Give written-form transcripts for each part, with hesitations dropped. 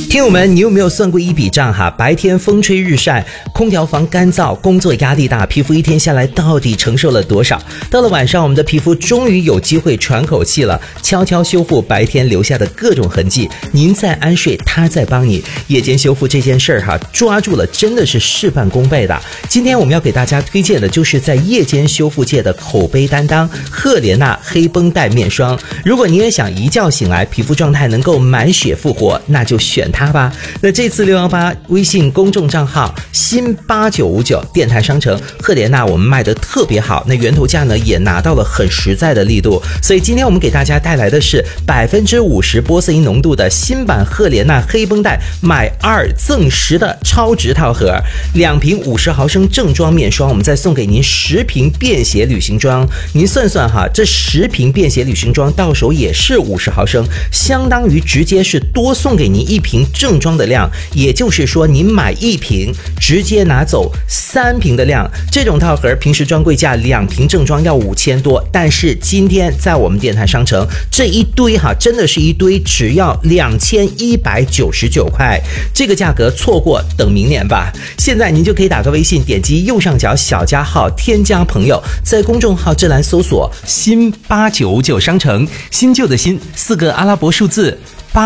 听友们，你有没有算过一笔账哈？白天风吹日晒，空调房干燥，工作压力大，皮肤一天下来到底承受了多少？到了晚上，我们的皮肤终于有机会喘口气了，悄悄修复白天留下的各种痕迹。您在安睡，他在帮你。夜间修复这件事儿哈，抓住了真的是事半功倍的。今天我们要给大家推荐的就是在夜间修复界的口碑担当——赫莲娜黑绷带面霜。如果你也想一觉醒来皮肤状态能够满血复活，那就选它吧。那这次618微信公众账号新8959电台商城赫莲娜我们卖的特别好，那源头价呢也拿到了很实在的力度，所以今天我们给大家带来的是50%玻色因浓度的新版赫莲娜黑绷带买2赠10的超值套盒，2瓶50毫升正装面霜，我们再送给您10瓶便携旅行装。您算算哈，这10瓶便携旅行装到手也是50毫升，相当于直接是多送给您1瓶正装的量，也就是说您买1瓶直接拿走3瓶的量。这种套盒平时专柜价2瓶正装要5000多，但是今天在我们电台商城这一堆哈，真的是一堆，只要2199块，这个价格错过等明年吧。现在您就可以打个微信，点击右上角小加号添加朋友，在公众号这栏搜索新8959商城，新旧的新4个阿拉伯数字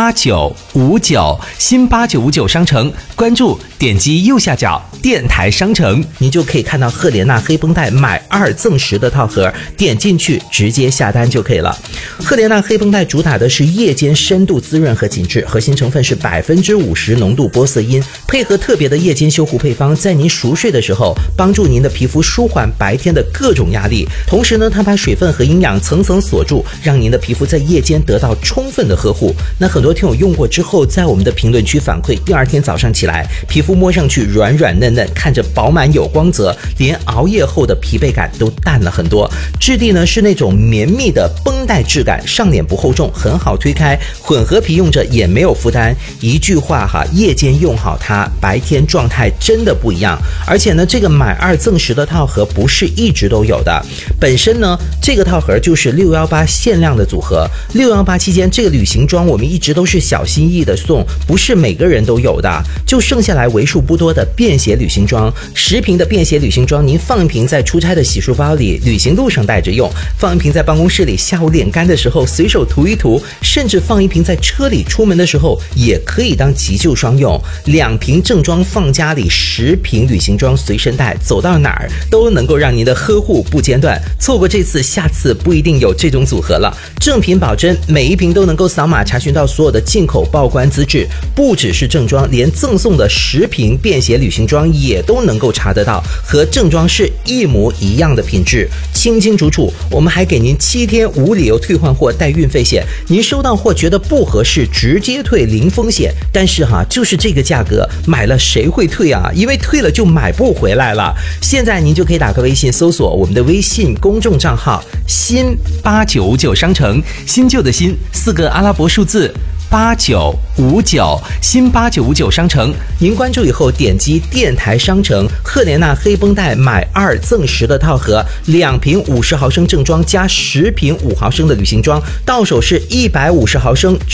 8959，新8959商城，关注点击右下角电台商城，您就可以看到赫莲娜黑绷带买2赠10的套盒，点进去直接下单就可以了。赫莲娜黑绷带主打的是夜间深度滋润和紧致，核心成分是50%浓度玻色因，配合特别的夜间修护配方，在您熟睡的时候帮助您的皮肤舒缓白天的各种压力，同时呢它把水分和营养层层锁住，让您的皮肤在夜间得到充分的呵护。那很多听友用过之后在我们的评论区反馈，第二天早上起来皮肤摸上去软软嫩嫩，看着饱满有光泽，连熬夜后的疲惫感都淡了很多。质地呢是那种绵密的绷带质感，上脸不厚重，很好推开，混合皮用着也没有负担。一句话哈，夜间用好它，白天状态真的不一样。而且呢，这个买2赠10的套盒不是一直都有的，本身呢这个套盒就是618限量的组合。618期间这个旅行装我们一直都是小心翼翼的送，不是每个人都有的，就剩下来为数不多的便携旅行装。10瓶的便携旅行装，您放1瓶在出差的洗漱包里，旅行路上带着用；放1瓶在办公室里，下午脸干的时候随手涂一涂；甚至放1瓶在车里，出门的时候也可以当急救霜用。2瓶正装放家里，10瓶旅行装随身带，走到哪儿都能够让您的呵护不间断。错过这次，下次不一定有这种组合了。正品保真，每1瓶都能够扫码查询到所有的进口报关资质，不只是正装，连赠送的10瓶便携旅行装也都能够查得到，和正装是一模一样的品质，清清楚楚。我们还给您7天无理由退换货带运费险，您收到货觉得不合适直接退零风险。但是哈，就是这个价格买了谁会退啊？因为退了就买不回来了。现在您就可以打个微信搜索我们的微信公众账号新8959商城，新旧的新4个阿拉伯数字8959，新8959商城，您关注以后点击电台商城赫莲娜黑绷带买2赠10的套盒，2瓶50毫升正装加10瓶5毫升的旅行装，到手是150毫升